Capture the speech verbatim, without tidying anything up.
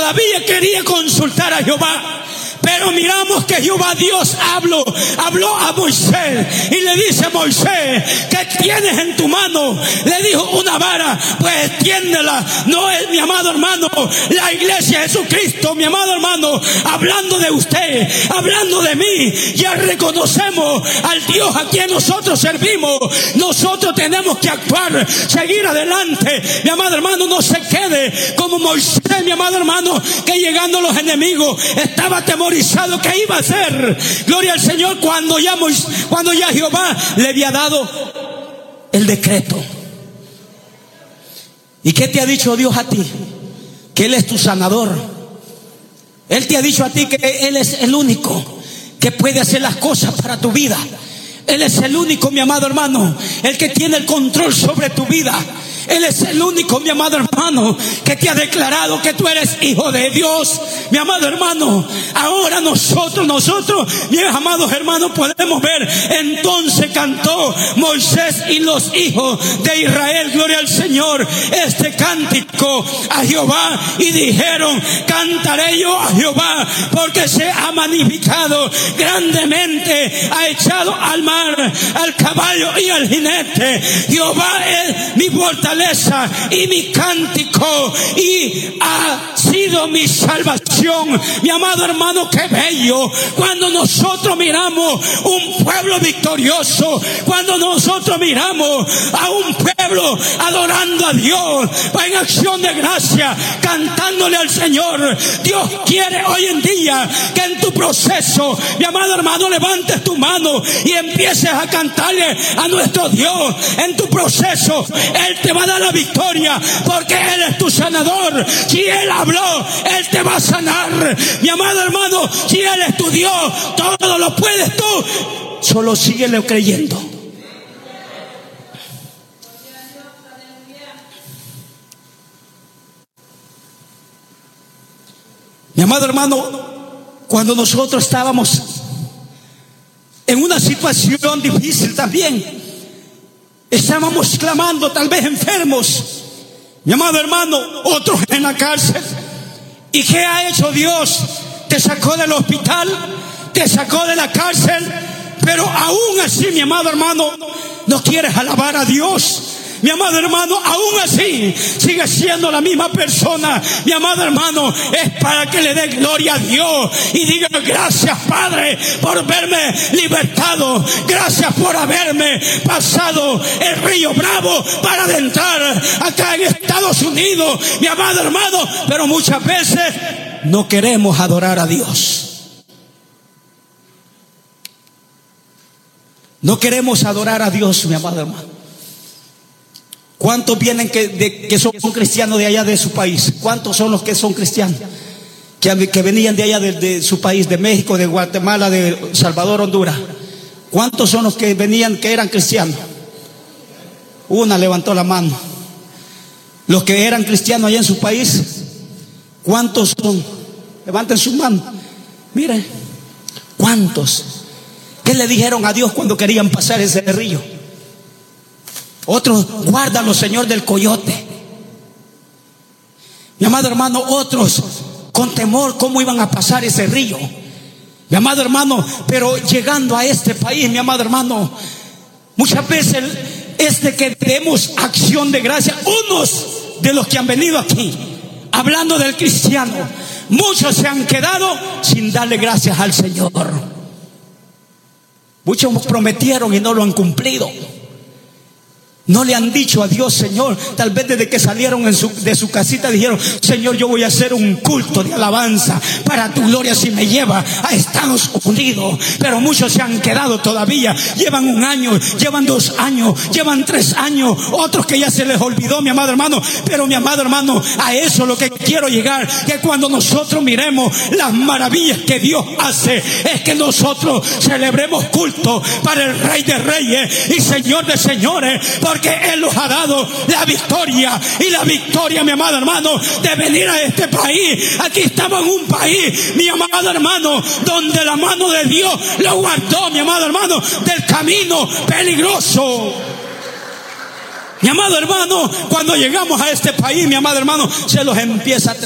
todavía quería consultar a Jehová. Pero miramos que Jehová Dios habló, habló a Moisés y le dice a Moisés: ¿qué tienes en tu mano? Le dijo: una vara. Pues extiéndela. No es, mi amado hermano, la iglesia de Jesucristo, mi amado hermano, hablando de usted, hablando de mí. Ya reconocemos al Dios a quien nosotros servimos. Nosotros tenemos que actuar, seguir adelante. Mi amado hermano, no se quede como Moisés, mi amado hermano, que llegando los enemigos estaba atemorizado. ¿Qué iba a hacer? Gloria al Señor, cuando ya, cuando ya Jehová le había dado el decreto. ¿Y qué te ha dicho Dios a ti? Que Él es tu sanador. Él te ha dicho a ti que Él es el único que puede hacer las cosas para tu vida. Él es el único, mi amado hermano, el que tiene el control sobre tu vida. Él es el único, mi amado hermano, que te ha declarado que tú eres hijo de Dios. Mi amado hermano, ahora nosotros, nosotros, mis amados hermanos, podemos ver. Entonces cantó Moisés y los hijos de Israel, gloria al Señor, este cántico a Jehová, y dijeron: cantaré yo a Jehová, porque se ha magnificado grandemente, ha echado al mar al caballo y al jinete. Jehová es mi fortaleza y mi cántico, y ha sido mi salvación. Mi amado hermano, qué bello cuando nosotros miramos un pueblo victorioso, cuando nosotros miramos a un pueblo adorando a Dios en acción de gracia, cantándole al Señor. Dios quiere hoy en día que en tu proceso, mi amado hermano, levantes tu mano y empieces a cantarle a nuestro Dios. En tu proceso Él te va a dar la victoria, porque Él es tu sanador. Si Él habló, Él te va a sanar. Mi amado hermano, si Él es tu Dios, todo lo puedes tú. Solo síguele creyendo. Mi amado hermano, cuando nosotros estábamos en una situación difícil también, estábamos clamando, tal vez enfermos, mi amado hermano, otros en la cárcel. ¿Y qué ha hecho Dios? Te sacó del hospital, te sacó de la cárcel, pero aún así, mi amado hermano, no quieres alabar a Dios. Mi amado hermano, aún así sigue siendo la misma persona. Mi amado hermano, es para que le dé gloria a Dios y diga: gracias, Padre, por verme libertado. Gracias por haberme pasado el río Bravo para adentrar acá en Estados Unidos. Mi amado hermano, pero muchas veces no queremos adorar a Dios. No queremos adorar a Dios, mi amado hermano. ¿Cuántos vienen que, de, que son cristianos de allá de su país? ¿Cuántos son los que son cristianos? Que, que venían de allá de, de su país, de México, de Guatemala, de Salvador, Honduras. ¿Cuántos son los que venían que eran cristianos? Una levantó la mano. Los que eran cristianos allá en su país, ¿cuántos son? Levanten su mano. Miren, ¿cuántos? ¿Qué le dijeron a Dios cuando querían pasar ese río? Otros: guárdalo, Señor, del coyote. Mi amado hermano, otros con temor cómo iban a pasar ese río. Mi amado hermano, pero llegando a este país, mi amado hermano, muchas veces es de que demos acción de gracia. Unos de los que han venido aquí hablando del cristiano, muchos se han quedado sin darle gracias al Señor. Muchos prometieron y no lo han cumplido. No le han dicho a Dios: Señor, tal vez desde que salieron en su, de su casita dijeron: Señor, yo voy a hacer un culto de alabanza para tu gloria si me lleva a Estados Unidos. Pero muchos se han quedado todavía. Llevan un año, llevan dos años, llevan tres años. Otros que ya se les olvidó, mi amado hermano. Pero mi amado hermano, a eso es lo que quiero llegar. Que cuando nosotros miremos las maravillas que Dios hace, es que nosotros celebremos culto para el Rey de Reyes y Señor de Señores. Porque Él nos ha dado la victoria. Y la victoria, mi amado hermano, de venir a este país. Aquí estamos en un país, mi amado hermano, donde la mano de Dios lo guardó, mi amado hermano, del camino peligroso. Mi amado hermano, cuando llegamos a este país, mi amado hermano, se los empieza a